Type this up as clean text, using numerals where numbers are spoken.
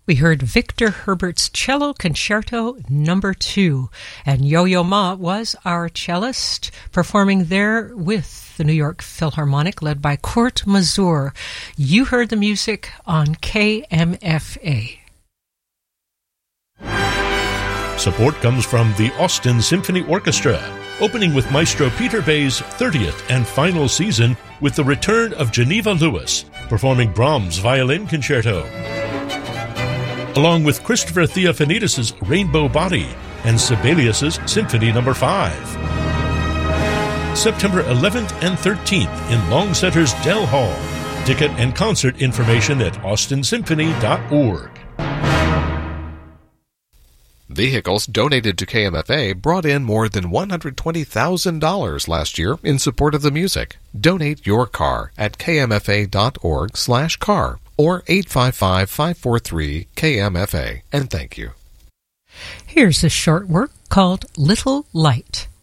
We heard Victor Herbert's Cello Concerto No. 2, and Yo-Yo Ma was our cellist, performing there with the New York Philharmonic, led by Kurt Masur. You heard the music on KMFA. Support comes from the Austin Symphony Orchestra, opening with Maestro Peter Bay's 30th and final season with the return of Geneva Lewis, performing Brahms' Violin Concerto, along with Christopher Theophanidis' Rainbow Body and Sibelius' Symphony No. 5. September 11th and 13th in Longsetter's Dell Hall. Ticket and concert information at austinsymphony.org. Vehicles donated to KMFA brought in more than $120,000 last year in support of the music. Donate your car at kmfa.org/car or 855-543-KMFA. And thank you. Here's a short work called Little Light.